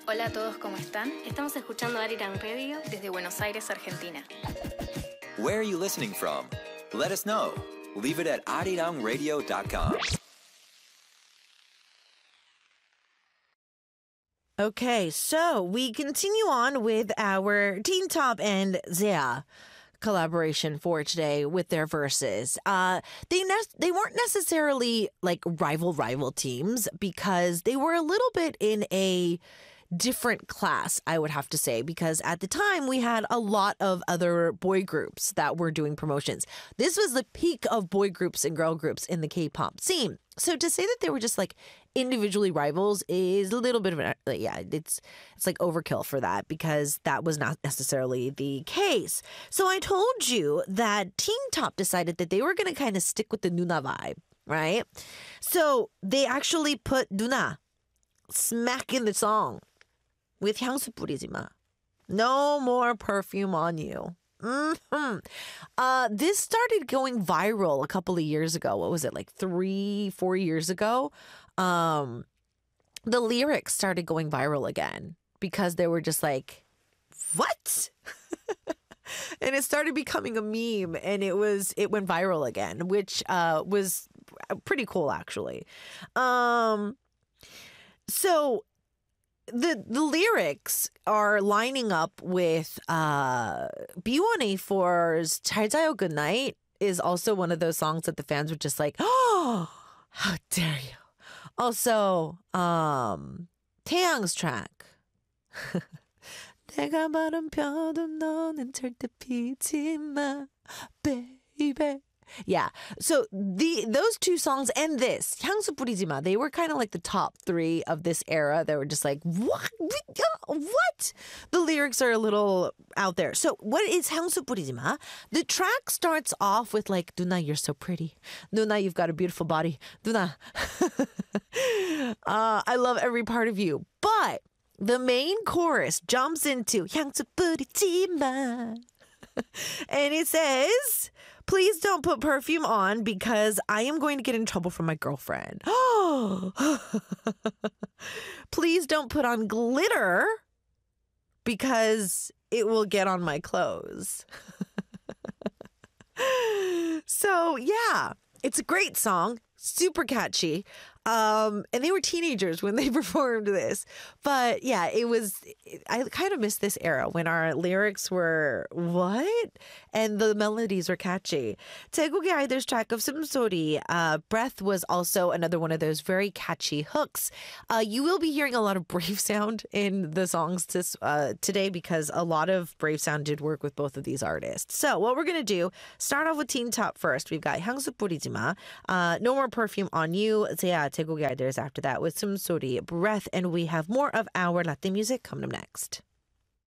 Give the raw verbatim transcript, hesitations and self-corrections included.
Hola a todos, ¿cómo están? Estamos escuchando Arirang Radio desde Buenos Aires, Argentina. Where are you listening from? Let us know. Leave it at arirang radio dot com. Okay, so we continue on with our Teen Top and Zia collaboration for today with their verses. Uh, they ne- they weren't necessarily like rival rival teams because they were a little bit in a different class, I would have to say, because at the time we had a lot of other boy groups that were doing promotions. This was the peak of boy groups and girl groups in the K-pop scene. So to say that they were just like individually rivals is a little bit of an, yeah, it's it's like overkill for that because that was not necessarily the case. So I told you that Teen Top decided that they were going to kind of stick with the Nuna vibe, right? So they actually put Nuna smack in the song with 향수 뿌리지 마. No more perfume on you. Mm-hmm. Uh, this started going viral a couple of years ago. What was it, like three, four years ago? Um, the lyrics started going viral again because they were just like, what? And it started becoming a meme, and it was it went viral again, which uh, was pretty cool, actually. Um, so the the lyrics are lining up with uh, B one A four's 잘 자요 Good Night is also one of those songs that the fans were just like, oh, how dare you. Also, um, 태양's track. 내가 바람 펴도 너는 절대 피지 마, baby. Yeah, so the those two songs and this, 향수 뿌리지 마, they were kind of like the top three of this era. They were just like, what? What? The lyrics are a little out there. So what is 향수 뿌리지 마? The track starts off with like, 누나, you're so pretty. 누나, you've got a beautiful body. 누나. uh, I love every part of you. But the main chorus jumps into 향수 뿌리지 마. And it says, please don't put perfume on because I am going to get in trouble from my girlfriend. Please don't put on glitter because it will get on my clothes. So, yeah, it's a great song. Super catchy. Um, and they were teenagers when they performed this. But yeah, it was, I kind of miss this era when our lyrics were, what? And the melodies were catchy. 태국의 아이들's track of 숨소리, uh, Breath was also another one of those very catchy hooks. Uh, you will be hearing a lot of Brave Sound in the songs this, uh, today because a lot of Brave Sound did work with both of these artists. So what we're going to do, start off with Teen Top first. We've got 향수 뿌리지 마, uh, No More Perfume on You. So yeah, 태국의 아이들's after that with 숨소리, Breath, and we have more of our Latin music coming up next.